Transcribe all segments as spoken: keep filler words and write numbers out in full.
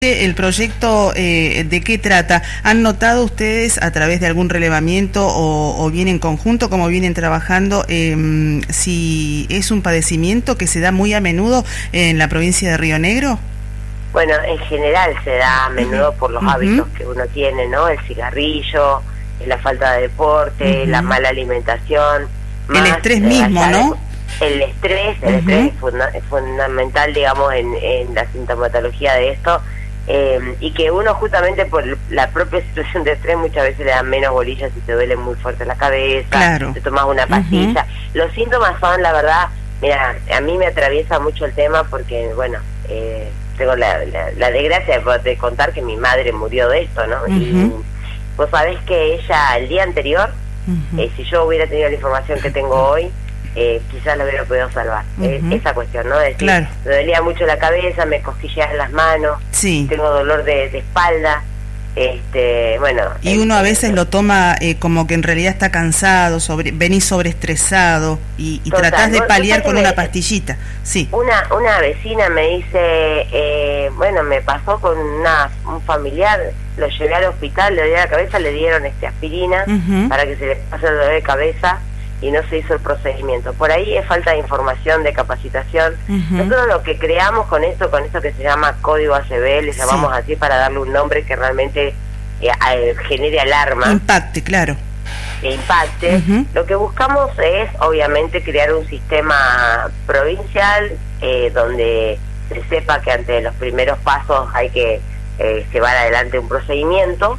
El proyecto, eh, ¿de qué trata? ¿Han notado ustedes a través de algún relevamiento o, o bien en conjunto, como vienen trabajando, eh, si es un padecimiento que se da muy a menudo en la provincia de Río Negro? Bueno, en general se da a menudo uh-huh. por los uh-huh. hábitos que uno tiene, ¿no? El cigarrillo, la falta de deporte, uh-huh. la mala alimentación. El más, estrés mismo, ¿no? El estrés, el uh-huh. estrés es, funda es fundamental, digamos, en, en la sintomatología de esto. Eh, y que uno justamente por la propia situación de estrés muchas veces le dan menos bolillas si te duele muy fuerte la cabeza, claro. te tomas una pastilla. Uh-huh. Los síntomas son, la verdad, mira, a mí me atraviesa mucho el tema porque, bueno, eh, tengo la, la, la desgracia de, de contar que mi madre murió de esto, ¿no? Uh-huh. Y vos sabés que ella, el día anterior, uh-huh. eh, si yo hubiera tenido la información que tengo hoy, Eh, quizás lo hubiera podido salvar. Uh-huh. eh, esa cuestión, ¿no? Es decir, claro. me dolía mucho la cabeza, me cosquilleaban las manos, sí. tengo dolor de, de espalda, este, bueno. Y uno a veces lo toma eh, como que en realidad está cansado, sobre, venís sobreestresado y, y tratás de paliar con una pastillita. Sí. Una una vecina me dice, eh, bueno, me pasó con una, un familiar, lo llevé al hospital, le dolía la cabeza, le dieron este aspirina uh-huh. para que se le pase el dolor de cabeza y no se hizo el procedimiento. Por ahí es falta de información, de capacitación. Uh-huh. Nosotros lo que creamos con esto, con esto que se llama código A C V, le llamamos sí. así para darle un nombre que realmente eh, eh, genere alarma. Impacte, claro. Que impacte. Uh-huh. Lo que buscamos es, obviamente, crear un sistema provincial eh, donde se sepa que ante los primeros pasos hay que eh, llevar adelante un procedimiento,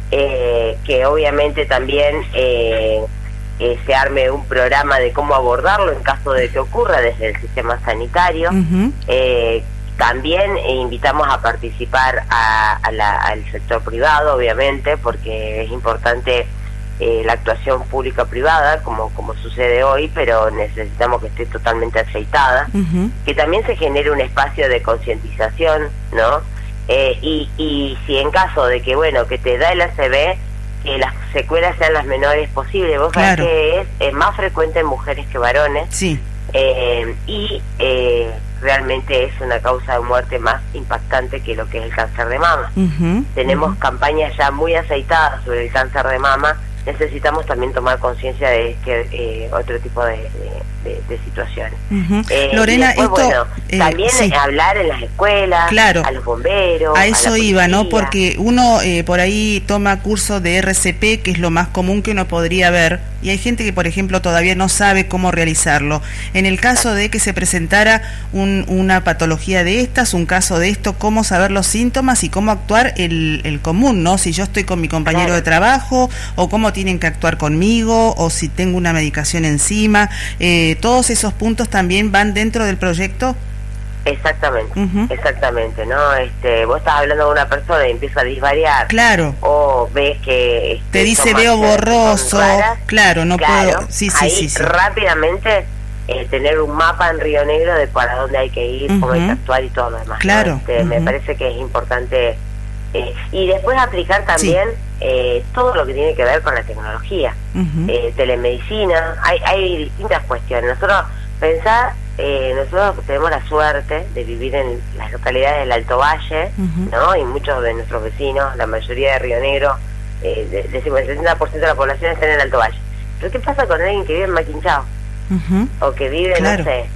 eh, que obviamente también... Eh, Eh, se arme un programa de cómo abordarlo en caso de que ocurra desde el sistema sanitario. Uh-huh. eh, también eh, invitamos a participar a, a la, al sector privado, obviamente, porque es importante eh, la actuación pública-privada, como, como sucede hoy, pero necesitamos que esté totalmente aceitada. Uh-huh. Que también se genere un espacio de concientización, ¿no? Eh, y, y si en caso de que, bueno, que te da el A C V, que las secuelas sean las menores posibles. Vos sabés claro. que es, es más frecuente en mujeres que varones. Sí. Eh, y eh, realmente es una causa de muerte más impactante que lo que es el cáncer de mama. Uh-huh. Tenemos uh-huh. campañas ya muy aceitadas sobre el cáncer de mama. Necesitamos también tomar conciencia de este eh, otro tipo de, de, de, de situaciones. Uh-huh. eh, Lorena, después, esto bueno, eh, también sí. hablar en las escuelas, claro. a los bomberos, a eso a la iba, ¿no? policía. Porque uno eh, por ahí toma curso de R C P, que es lo más común que uno podría ver, y hay gente que, por ejemplo, todavía no sabe cómo realizarlo. En el caso de que se presentara un, una patología de estas, un caso de esto, cómo saber los síntomas y cómo actuar el, el común, ¿no? Si yo estoy con mi compañero claro. de trabajo, o cómo tienen que actuar conmigo, o si tengo una medicación encima, eh, todos esos puntos también van dentro del proyecto. Exactamente, uh-huh. exactamente, ¿no? Este, vos estás hablando con una persona y empieza a disvariar. Claro. O ves que... Este, te dice veo borroso, raras, claro, no claro, puedo... Sí, sí, ahí sí, sí. rápidamente eh, tener un mapa en Río Negro de para dónde hay que ir, uh-huh. cómo hay que actuar y todo lo demás. Claro. ¿no? Este, uh-huh. Me parece que es importante... Eh, y después aplicar también sí. eh, todo lo que tiene que ver con la tecnología. Uh-huh. eh, telemedicina, hay, hay distintas cuestiones. Nosotros pensar... Eh, nosotros tenemos la suerte de vivir en las localidades del Alto Valle, uh-huh. ¿no? Y muchos de nuestros vecinos, la mayoría de Río Negro, eh, de, decimos el sesenta por ciento de la población está en el Alto Valle. Pero ¿qué pasa con alguien que vive en Maquinchao? Uh-huh. O que vive, claro. no sé,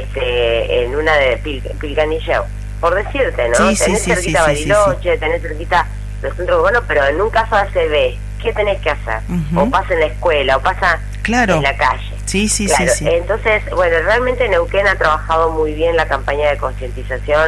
este, en una de Pil Pilcanilleo, por decirte, ¿no? Sí, tenés sí, cerquita sí, Bariloche, sí, sí. tenés cerquita los centros urbanos, pero en un caso A C V, ¿qué tenés que hacer? Uh-huh. O pasa en la escuela, o pasa claro. en la calle. Sí, sí, claro, sí, sí. Entonces, bueno, realmente Neuquén ha trabajado muy bien la campaña de concientización.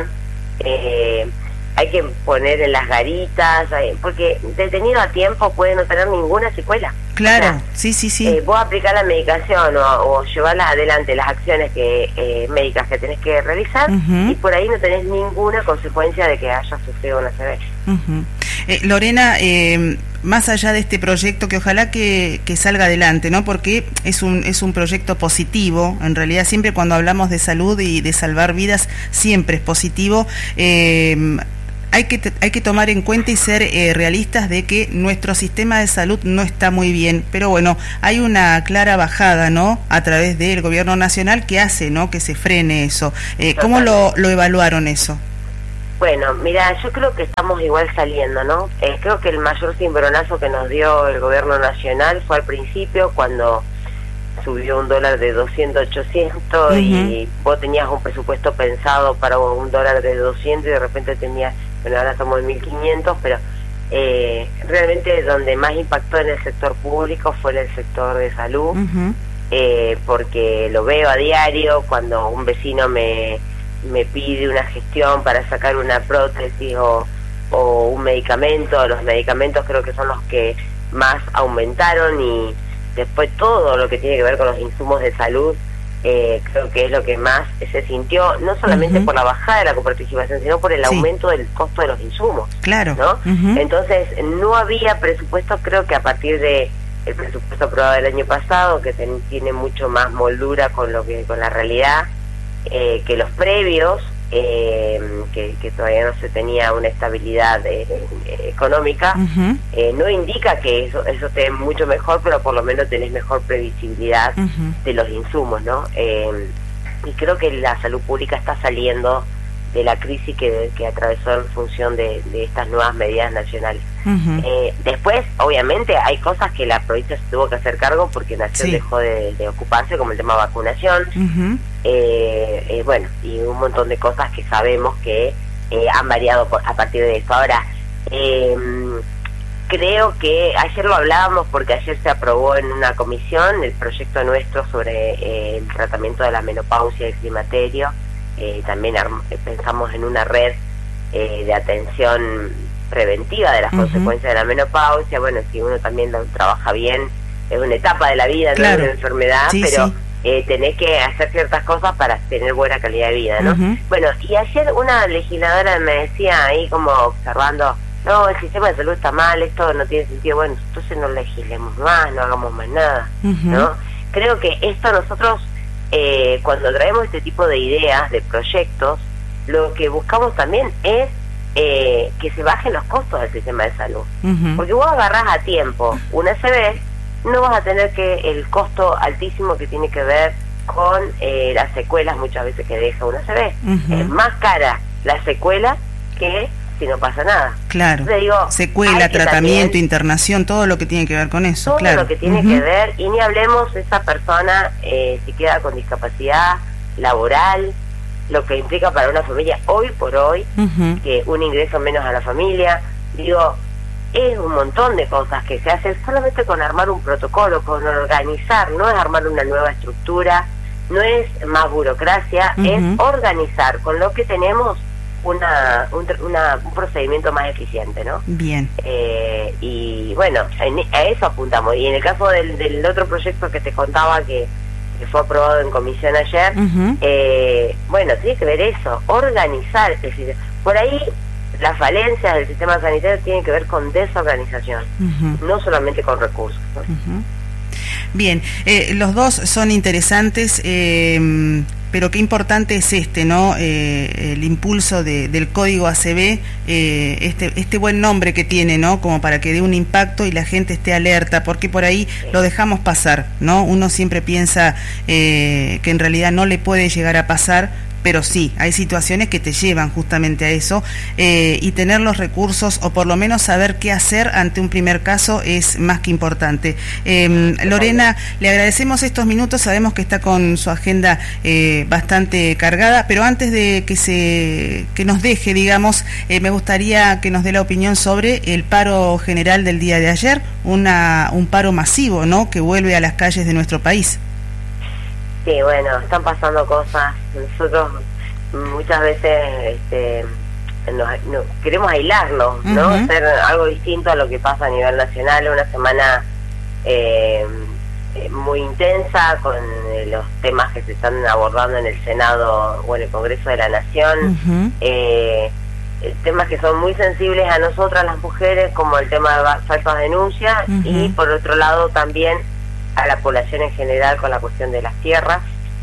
Eh, hay que poner en las garitas, hay, porque detenido a tiempo puede no tener ninguna secuela. Claro, o sea, sí, sí, sí. Eh, vos aplicar la medicación o, o llevarlas adelante, las acciones que eh, médicas que tenés que realizar, uh-huh. y por ahí no tenés ninguna consecuencia de que hayas sufrido una C V. Uh-huh. eh, Lorena, eh, más allá de este proyecto, que ojalá que, que salga adelante, ¿no? Porque es un, es un proyecto positivo, en realidad siempre cuando hablamos de salud y de salvar vidas, siempre es positivo. Eh, Hay que, hay que tomar en cuenta y ser eh, realistas de que nuestro sistema de salud no está muy bien, pero bueno, hay una clara bajada, ¿no?, a través del gobierno nacional que hace, ¿no?, que se frene eso. Eh, ¿Cómo lo, lo evaluaron eso? Bueno, mira, yo creo que estamos igual saliendo, ¿no? Eh, creo que el mayor cimbronazo que nos dio el gobierno nacional fue al principio, cuando subió un dólar de doscientos a ochocientos, uh-huh. y vos tenías un presupuesto pensado para un dólar de doscientos y de repente tenías, bueno, ahora estamos en mil quinientos, pero eh, realmente donde más impactó en el sector público fue en el sector de salud, uh-huh. eh, porque lo veo a diario cuando un vecino me... me pide una gestión para sacar una prótesis o, o un medicamento. Los medicamentos creo que son los que más aumentaron, y después todo lo que tiene que ver con los insumos de salud, eh, creo que es lo que más se sintió, no solamente uh-huh. por la bajada de la coparticipación, sino por el sí. aumento del costo de los insumos. Claro. ¿No? Uh-huh. Entonces no había presupuesto, creo que a partir de el presupuesto aprobado del año pasado, que ten, tiene mucho más moldura con lo que con la realidad, Eh, que los previos, eh, que, que todavía no se tenía una estabilidad eh, eh, económica, uh-huh. eh, no indica que eso eso esté mucho mejor, pero por lo menos tenés mejor previsibilidad uh-huh. de los insumos, ¿no? Eh, y creo que la salud pública está saliendo de la crisis que, que atravesó en función de, de estas nuevas medidas nacionales. Uh-huh. Eh, después, obviamente, hay cosas que la provincia se tuvo que hacer cargo porque Nación sí. dejó de, de ocuparse, como el tema de vacunación, uh-huh. eh, eh, bueno, y un montón de cosas que sabemos que eh, han variado por, a partir de esto. Ahora, eh, creo que ayer lo hablábamos porque ayer se aprobó en una comisión el proyecto nuestro sobre eh, el tratamiento de la menopausia y el climaterio. Eh, también pensamos en una red eh, de atención preventiva de las uh-huh. consecuencias de la menopausia. Bueno, si uno también lo trabaja bien, es una etapa de la vida, claro. no es una enfermedad, sí, pero sí. Eh, tenés que hacer ciertas cosas para tener buena calidad de vida, ¿no? Uh-huh. Bueno, y ayer una legisladora me decía ahí como observando, no, el sistema de salud está mal, esto no tiene sentido. Bueno, entonces no legislemos más, no hagamos más nada, uh-huh. ¿no? Creo que esto nosotros... Eh, cuando traemos este tipo de ideas, de proyectos, lo que buscamos también es eh, que se bajen los costos del sistema de salud. Uh-huh. Porque vos agarrás a tiempo una A C V, no vas a tener que el costo altísimo que tiene que ver con eh, las secuelas muchas veces que deja una A C V. Uh-huh. Es más cara la secuela que si no pasa nada. Claro. Entonces, digo, secuela, tratamiento, también, internación, todo lo que tiene que ver con eso. Todo claro. lo que tiene uh-huh. que ver, y ni hablemos esa persona eh, si queda con discapacidad laboral, lo que implica para una familia hoy por hoy, uh-huh. que un ingreso menos a la familia. Digo, es un montón de cosas que se hacen solamente con armar un protocolo, con organizar, no es armar una nueva estructura, no es más burocracia, uh-huh. es organizar con lo que tenemos Una, un, una, un procedimiento más eficiente, ¿no? Bien. Eh, y bueno, en, a eso apuntamos. Y en el caso del, del otro proyecto que te contaba que, que fue aprobado en comisión ayer, uh-huh. eh, bueno, tiene que ver eso, organizar. Es decir, por ahí las falencias del sistema sanitario tienen que ver con desorganización, uh-huh. no solamente con recursos, ¿no? Uh-huh. Bien, eh, los dos son interesantes, eh, pero qué importante es este, ¿no? Eh, el impulso de, del código A C V, eh, este, este buen nombre que tiene, ¿no? Como para que dé un impacto y la gente esté alerta, porque por ahí lo dejamos pasar, ¿no? Uno siempre piensa eh, que en realidad no le puede llegar a pasar, pero sí, hay situaciones que te llevan justamente a eso, eh, y tener los recursos, o por lo menos saber qué hacer ante un primer caso, es más que importante. Eh, Lorena, le agradecemos estos minutos, sabemos que está con su agenda eh, bastante cargada, pero antes de que se que nos deje, digamos, eh, me gustaría que nos dé la opinión sobre el paro general del día de ayer, una un paro masivo, ¿no?, que vuelve a las calles de nuestro país. Sí, bueno, están pasando cosas. Nosotros muchas veces este, nos, nos, queremos aislarnos, ¿no? Uh-huh. Hacer algo distinto a lo que pasa a nivel nacional. Una semana eh, muy intensa con eh, los temas que se están abordando en el Senado o en el Congreso de la Nación. Uh-huh. eh, temas que son muy sensibles a nosotras las mujeres, como el tema de falsas denuncias, uh-huh. y por otro lado también a la población en general con la cuestión de las tierras.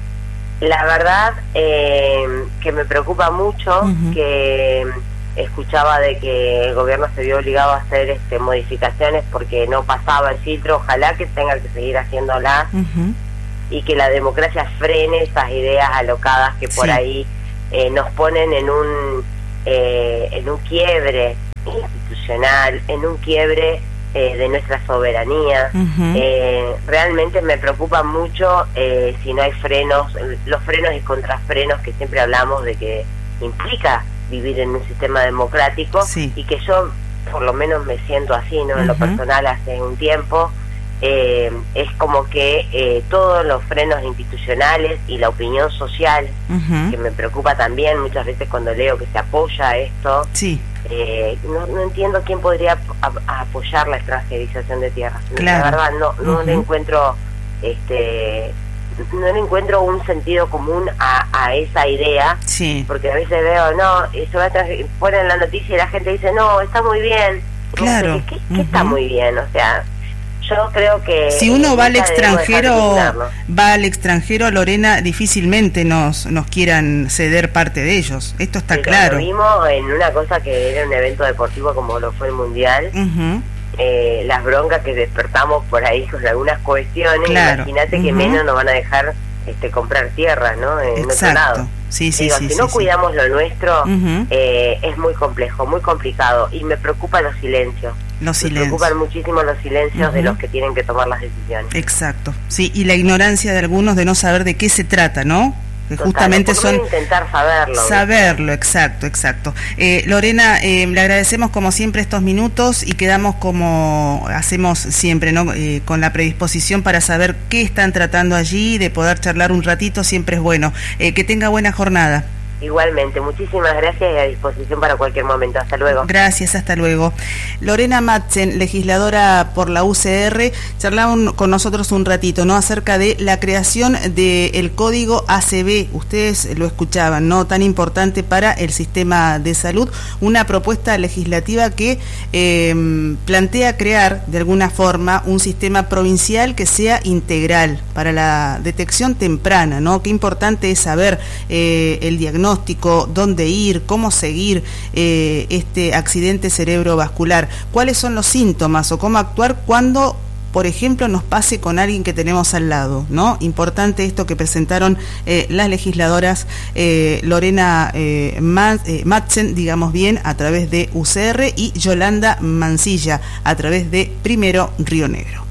La verdad eh, que me preocupa mucho, uh-huh. que escuchaba de que el gobierno se vio obligado a hacer este, modificaciones porque no pasaba el filtro. Ojalá que tenga que seguir haciéndolas, uh-huh. y que la democracia frene esas ideas alocadas que por sí. ahí eh, nos ponen en un eh, en un quiebre institucional, en un quiebre eh, de nuestra soberanía. Uh-huh. eh, realmente me preocupa mucho eh, si no hay frenos, los frenos y contrafrenos que siempre hablamos de que implica vivir en un sistema democrático, sí. y que yo por lo menos me siento así, ¿no? Uh-huh. En lo personal hace un tiempo. Eh, es como que eh, todos los frenos institucionales y la opinión social, uh-huh. que me preocupa también muchas veces cuando leo que se apoya esto, sí. eh, no, no entiendo quién podría ap- apoyar la extranjerización de tierras. Claro. La verdad no, no uh-huh. le encuentro este no le encuentro un sentido común a, a esa idea, sí. porque a veces veo, no, eso va a trans- ponen la noticia y la gente dice, no, está muy bien. Claro. ¿Qué, qué uh-huh. está muy bien? O sea, yo creo que si uno va al extranjero, va al extranjero, Lorena, difícilmente nos nos quieran ceder parte de ellos. Esto está sí, claro. Lo vimos en una cosa que era un evento deportivo como lo fue el Mundial. Uh-huh. Eh, las broncas que despertamos por ahí con algunas cuestiones. Claro. Imagínate uh-huh. que menos nos van a dejar este comprar tierra, ¿no? En Exacto. otro lado. Sí, sí, Digo, sí, si sí, no sí. cuidamos lo nuestro, uh-huh. eh, es muy complejo, muy complicado, y me preocupan los silencios. Los me silencios. preocupan muchísimo los silencios uh-huh. de los que tienen que tomar las decisiones. Exacto, sí, y la ignorancia de algunos de no saber de qué se trata, ¿no? Que Total, justamente son intentar saberlo saberlo ¿no? exacto exacto eh, Lorena, eh, le agradecemos como siempre estos minutos y quedamos como hacemos siempre, ¿no? Eh, con la predisposición para saber qué están tratando allí, de poder charlar un ratito siempre es bueno. Eh, que tenga buena jornada. Igualmente, muchísimas gracias y a disposición para cualquier momento. Hasta luego. Gracias, hasta luego. Lorena Madsen, legisladora por la U C R, charlaba un, con nosotros un ratito, ¿no? Acerca de la creación del código A C B. Ustedes lo escuchaban, ¿no? Tan importante para el sistema de salud. Una propuesta legislativa que eh, plantea crear, de alguna forma, un sistema provincial que sea integral para la detección temprana, ¿no? Qué importante es saber eh, el diagnóstico, dónde ir, cómo seguir eh, este accidente cerebrovascular, cuáles son los síntomas o cómo actuar cuando, por ejemplo, nos pase con alguien que tenemos al lado, ¿no? Importante esto que presentaron eh, las legisladoras eh, Lorena eh, Madsen, digamos bien, a través de U C R, y Yolanda Mancilla, a través de Primero Río Negro.